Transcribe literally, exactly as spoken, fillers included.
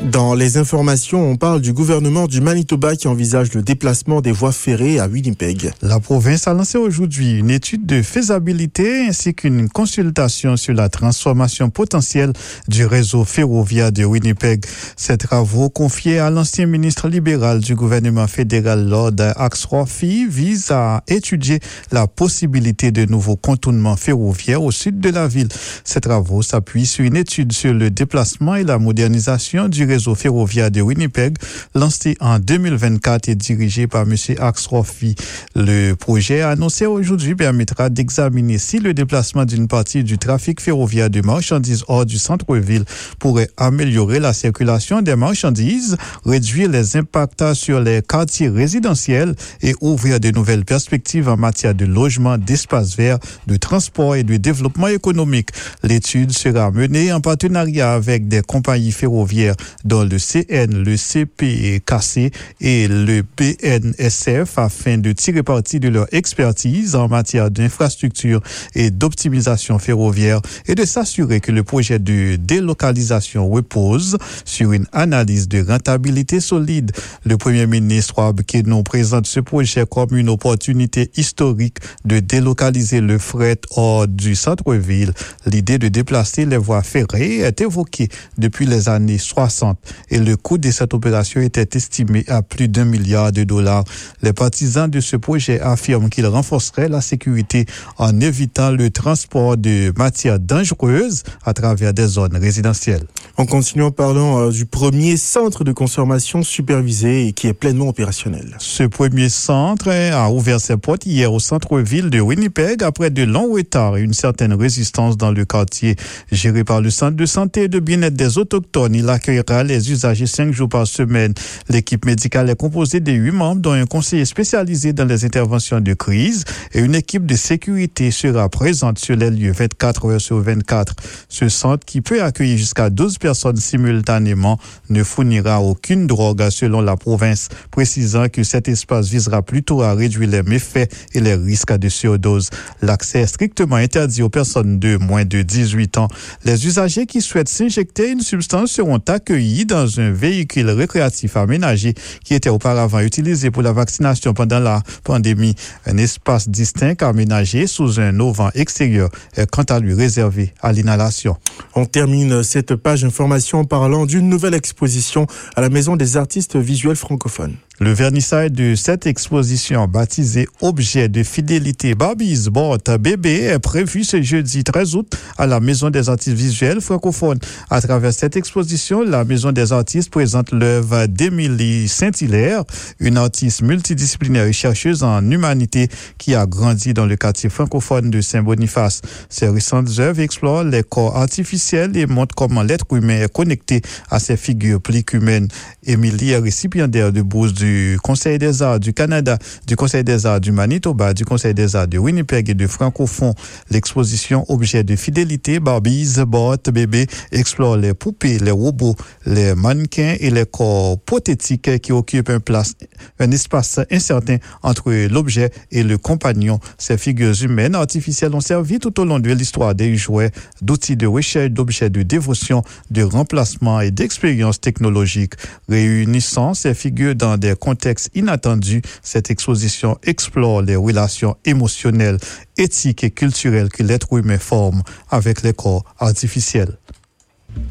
Dans les informations, on parle du gouvernement du Manitoba qui envisage le déplacement des voies ferrées à Winnipeg. La province a lancé aujourd'hui une étude de faisabilité ainsi qu'une consultation sur la transformation potentielle du réseau ferroviaire de Winnipeg. Ces travaux confiés à l'ancien ministre libéral du gouvernement fédéral Lord Axworthy visent à étudier la possibilité de nouveaux contournements ferroviaires au sud de la ville. Ces travaux s'appuient sur une étude sur le déplacement et la modernisation du réseau ferroviaire de Winnipeg, lancé en deux mille vingt-quatre et dirigé par M. Axworthy. Le projet annoncé aujourd'hui permettra d'examiner si le déplacement d'une partie du trafic ferroviaire de marchandises hors du centre-ville pourrait améliorer la circulation des marchandises, réduire les impacts sur les quartiers résidentiels et ouvrir de nouvelles perspectives en matière de logement, d'espace vert, de transport et de développement économique. L'étude sera menée en partenariat avec des compagnies ferroviaires dont le C N, le C P K C et le B N S F afin de tirer parti de leur expertise en matière d'infrastructure et d'optimisation ferroviaire et de s'assurer que le projet de délocalisation repose sur une analyse de rentabilité solide. Le Premier ministre Rob Keno présente ce projet comme une opportunité historique de délocaliser le fret hors du centre-ville. L'idée de déplacer les voies ferrées est évoquée depuis les années soixante et le coût de cette opération était estimé à plus d'un milliard de dollars. Les partisans de ce projet affirment qu'il renforcerait la sécurité en évitant le transport de matières dangereuses à travers des zones résidentielles. En continuant parlant euh, du premier centre de consommation supervisé et qui est pleinement opérationnel. Ce premier centre a ouvert ses portes hier au centre-ville de Winnipeg après de longs retards et une certaine résistance dans le quartier. Géré par le centre de santé et de bien-être des autochtones, il accueillera les usagers cinq jours par semaine. L'équipe médicale est composée de huit membres, dont un conseiller spécialisé dans les interventions de crise et une équipe de sécurité sera présente sur les lieux vingt-quatre heures sur vingt-quatre. Ce centre, qui peut accueillir jusqu'à douze personnes simultanément, ne fournira aucune drogue selon la province, précisant que cet espace visera plutôt à réduire les méfaits et les risques de surdose. L'accès est strictement interdit aux personnes de moins de dix-huit ans. Les usagers qui souhaitent s'injecter une substance seront accueillis dans un véhicule récréatif aménagé qui était auparavant utilisé pour la vaccination pendant la pandémie. Un espace distinct aménagé sous un auvent extérieur est quant à lui réservé à l'inhalation. On termine cette page information en parlant d'une nouvelle exposition à la Maison des artistes visuels francophones. Le vernissage de cette exposition baptisée Objet de fidélité Barbies Bot Bébé est prévu ce jeudi treize août à la Maison des artistes visuels francophones. À travers cette exposition, la Maison des artistes présente l'œuvre d'Émilie Saint-Hilaire, une artiste multidisciplinaire et chercheuse en humanité qui a grandi dans le quartier francophone de Saint-Boniface. Ses récentes œuvres explorent les corps artificiels et montrent comment l'être humain est connecté à ses figures plicumènes. Émilie est récipiendaire de bourse du Conseil des arts du Canada, du Conseil des arts du Manitoba, du Conseil des arts de Winnipeg et de Francophone. L'exposition Objet de fidélité Barbies Bot Bébé explore les poupées, les robots, les mannequins et les corps prothétiques qui occupent un, place, un espace incertain entre l'objet et le compagnon. Ces figures humaines artificielles ont servi tout au long de l'histoire des jouets, d'outils de recherche, d'objets de dévotion, de remplacement et d'expériences technologiques. Réunissant ces figures dans des contextes inattendus, cette exposition explore les relations émotionnelles, éthiques et culturelles que l'être humain forme avec les corps artificiels.